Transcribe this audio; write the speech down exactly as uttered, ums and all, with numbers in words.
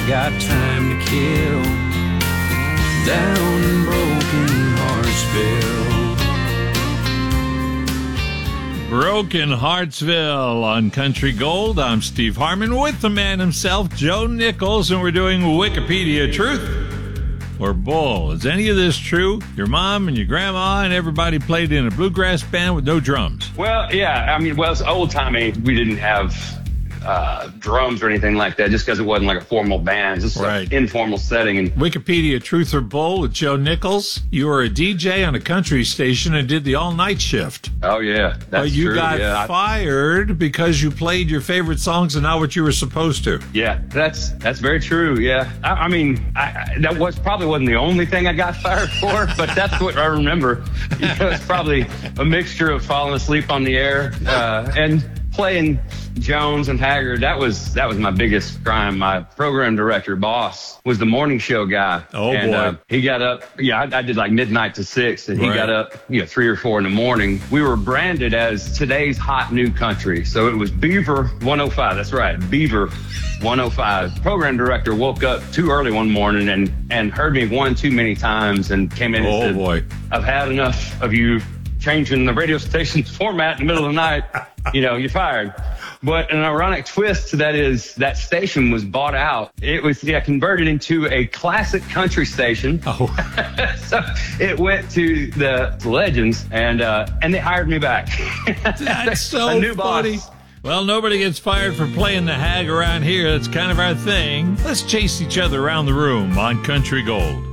got time to kill down in Broken Heartsville. Broken Heartsville on Country Gold. I'm Steve Harmon with the man himself, Joe Nichols, and we're doing Wikipedia Truth or Bull. Is any of this true? Your mom and your grandma and everybody played in a bluegrass band with no drums. Well, yeah. I mean, well, it's old-timey. We didn't have uh, drums or anything like that just because it wasn't like a formal band. Just right. an informal setting. And Wikipedia Truth or Bull with Joe Nichols. You were a D J on a country station and did the all-night shift. Oh, yeah. That's but you true. got yeah, fired because you played your favorite songs and not what you were supposed to. Yeah, that's that's very true. Yeah, I, I mean, I, I, that was probably wasn't the only thing I got fired for, but that's what I remember. You know, it's probably a mixture of falling asleep on the air uh, and playing Jones and Haggard. That was that was my biggest crime. My program director, boss, was the morning show guy. Oh, and, boy. Uh, he got up. Yeah, I, I did like midnight to six, and he Right. got up, you know, three or four in the morning. We were branded as today's hot new country. So it was Beaver one oh five. That's right, Beaver one oh five. Program director woke up too early one morning and, and heard me one too many times and came in and Oh, said, boy. I've had enough of you changing the radio station's format in the middle of the night. You know, you're fired. But an ironic twist to that is that station was bought out. It was yeah, converted into a classic country station. Oh. So it went to the Legends, and uh, and they hired me back. That's so a new funny. boss. Well, nobody gets fired for playing the hag around here. That's kind of our thing. Let's chase each other around the room on Country Gold.